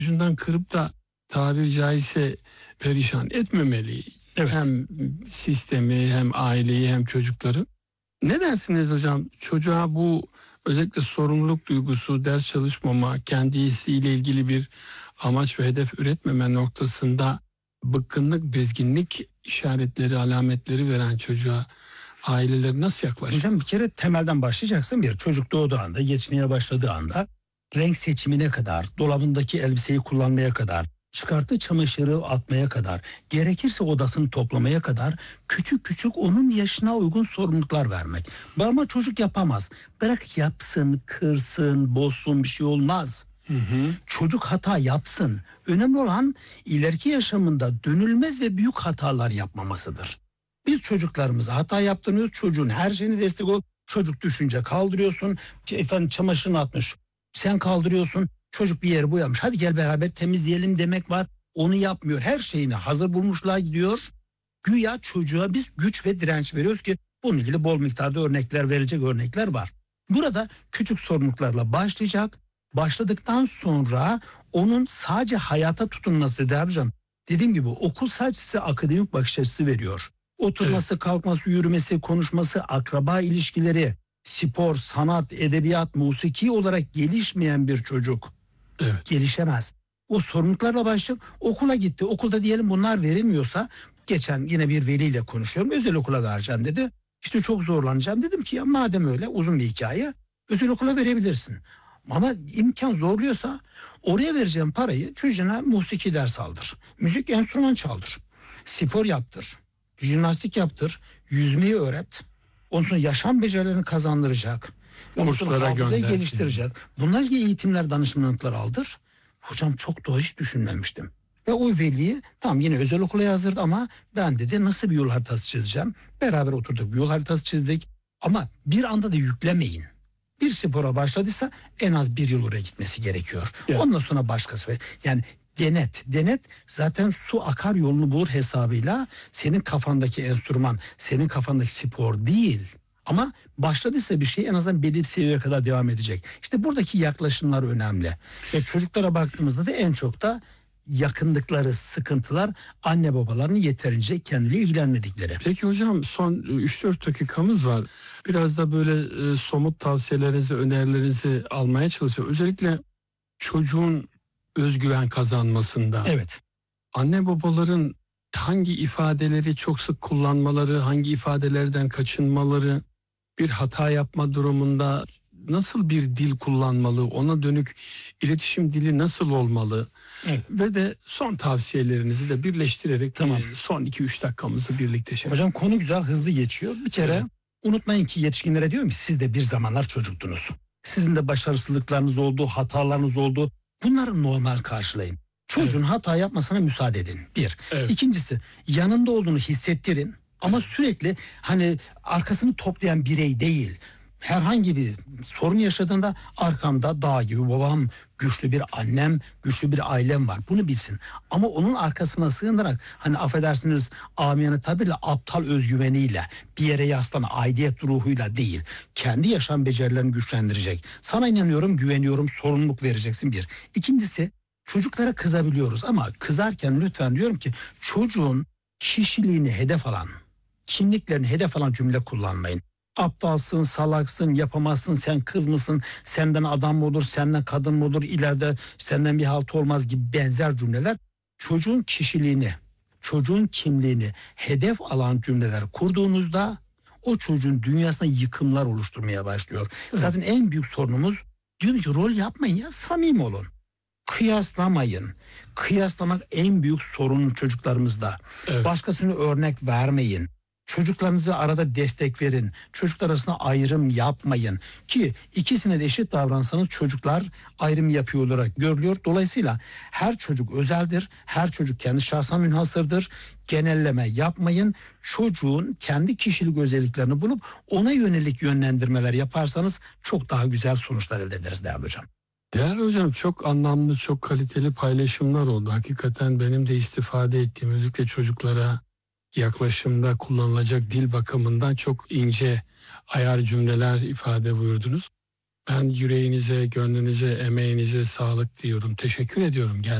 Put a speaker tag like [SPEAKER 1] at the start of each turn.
[SPEAKER 1] ucundan kırıp da tabiri caizse perişan etmemeli.
[SPEAKER 2] Evet.
[SPEAKER 1] Hem sistemi hem aileyi hem çocukları. Ne dersiniz hocam? Çocuğa bu özellikle sorumluluk duygusu, ders çalışmama, kendisiyle ilgili bir amaç ve hedef üretmeme noktasında bıkkınlık, bezginlik işaretleri, alametleri veren çocuğa aileler nasıl yaklaşır?
[SPEAKER 2] Hocam bir kere temelden başlayacaksın. Bir çocuk doğduğu anda, yetişmeye başladığı anda renk seçimine kadar, dolabındaki elbiseyi kullanmaya kadar, çıkarttığı çamaşırı atmaya kadar, gerekirse odasını toplamaya kadar küçük küçük onun yaşına uygun sorumluluklar vermek. Ama çocuk yapamaz. Bırak yapsın, kırsın, bozsun, bir şey olmaz. Çocuk hata yapsın. Önemli olan ileriki yaşamında dönülmez ve büyük hatalar yapmamasıdır. Biz çocuklarımıza hata yaptırmıyoruz. Çocuğun her şeyine destek ol. Çocuk düşünce kaldırıyorsun. Efendim çamaşırını atmış. Sen kaldırıyorsun. Çocuk bir yeri boyamış. Hadi gel beraber temizleyelim demek var. Onu yapmıyor. Her şeyini hazır bulmuşlar gidiyor. Güya çocuğa biz güç ve direnç veriyoruz ki bununla ilgili bol miktarda örnekler verilecek örnekler var. Burada küçük sorumluluklarla başlayacak. Başladıktan sonra onun sadece hayata tutunması değerli hocam. Dediğim gibi okul sadece size akademik bakış açısı veriyor. Oturması, kalkması, yürümesi, konuşması, akraba ilişkileri, spor, sanat, edebiyat, musiki olarak gelişmeyen bir çocuk gelişemez. O sorumluluklarla başlayıp okula gitti. Okulda diyelim bunlar verilmiyorsa, geçen yine bir veliyle konuşuyorum. Özel okula vereceğim dedi. İşte çok zorlanacağım. Dedim ki ya madem öyle, uzun bir hikaye, özel okula verebilirsin. Ama imkan zorluyorsa oraya vereceğim parayı çocuğuna musiki ders aldır. Müzik enstrüman çaldır. Spor yaptır. Jimnastik yaptır. Yüzmeyi öğret. Ondan sonra yaşam becerilerini kazandıracak.
[SPEAKER 1] Kurslara
[SPEAKER 2] hafızayı
[SPEAKER 1] gönder.
[SPEAKER 2] geliştirecek. Bunlarla ilgili eğitimler, danışmanlıklar aldır. Hocam çok da hiç düşünmemiştim. Ve o veliyi tam yine özel okula yazdırdı ama ben dedi nasıl bir yol haritası çizeceğim. Beraber oturduk, bir yol haritası çizdik. Ama bir anda da yüklemeyin. Bir spora başladıysa en az bir yıl oraya gitmesi gerekiyor.
[SPEAKER 1] Evet.
[SPEAKER 2] Ondan sonra başkası. Yani denet zaten su akar yolunu bulur hesabıyla. Senin kafandaki enstrüman, senin kafandaki spor değil. Ama başladıysa bir şey en azından belirli seviyeye kadar devam edecek. İşte buradaki yaklaşımlar önemli. Ve çocuklara baktığımızda da en çok da yakındıkları sıkıntılar anne babaların yeterince kendiyle ilgilenmedikleri.
[SPEAKER 1] Peki hocam son 3-4 dakikamız var. Biraz da böyle somut tavsiyelerinizi, önerilerinizi almaya çalışıyorum. Özellikle çocuğun özgüven kazanmasında.
[SPEAKER 2] Evet.
[SPEAKER 1] Anne babaların hangi ifadeleri çok sık kullanmaları, hangi ifadelerden kaçınmaları, bir hata yapma durumunda nasıl bir dil kullanmalı, ona dönük iletişim dili nasıl olmalı?
[SPEAKER 2] Evet.
[SPEAKER 1] Ve de son tavsiyelerinizi de birleştirerek
[SPEAKER 2] Tamam.
[SPEAKER 1] son 2-3 dakikamızı birlikte şey.
[SPEAKER 2] Hocam konu güzel, hızlı geçiyor. Bir kere unutmayın ki yetişkinlere diyorum ki siz de bir zamanlar çocuktunuz. Sizin de başarısızlıklarınız oldu, hatalarınız oldu. Bunları normal karşılayın. Çocuğun hata yapmasına müsaade edin. Bir.
[SPEAKER 1] Evet.
[SPEAKER 2] İkincisi yanında olduğunu hissettirin. Ama sürekli hani arkasını toplayan birey değil. Herhangi bir sorun yaşadığında arkamda dağ gibi babam, güçlü bir annem, güçlü bir ailem var. Bunu bilsin. Ama onun arkasına sığınarak hani affedersiniz amiyane tabirle aptal özgüveniyle bir yere yaslan aidiyet ruhuyla değil. Kendi yaşam becerilerini güçlendirecek. Sana inanıyorum, güveniyorum, sorumluluk vereceksin bir. İkincisi çocuklara kızabiliyoruz ama kızarken lütfen diyorum ki çocuğun kişiliğini hedef alan, kimliklerini hedef alan cümle kullanmayın. Aptalsın, salaksın, yapamazsın, sen kız mısın, senden adam mı olur, senden kadın mı olur, ileride senden bir halt olmaz gibi benzer cümleler çocuğun kişiliğini, çocuğun kimliğini hedef alan cümleler kurduğunuzda o çocuğun dünyasında yıkımlar oluşturmaya başlıyor. Zaten en büyük sorunumuz diyorum ki rol yapmayın ya, samimi olun. Kıyaslamayın. Kıyaslamak en büyük sorun çocuklarımızda.
[SPEAKER 1] Evet.
[SPEAKER 2] Başkasına örnek vermeyin. Çocuklarınıza arada destek verin. Çocuklar arasında ayrım yapmayın. Ki ikisine de eşit davransanız çocuklar ayrım yapıyor olarak görülüyor. Dolayısıyla her çocuk özeldir. Her çocuk kendi şahsına münhasırdır. Genelleme yapmayın. Çocuğun kendi kişilik özelliklerini bulup ona yönelik yönlendirmeler yaparsanız çok daha güzel sonuçlar elde ederiz değerli hocam.
[SPEAKER 1] Değerli hocam çok anlamlı, çok kaliteli paylaşımlar oldu. Hakikaten benim de istifade ettiğim özellikle çocuklara yaklaşımda kullanılacak dil bakımından çok ince ayar cümleler ifade buyurdunuz. Ben yüreğinize, gönlünüze, emeğinize sağlık diyorum. Teşekkür ediyorum.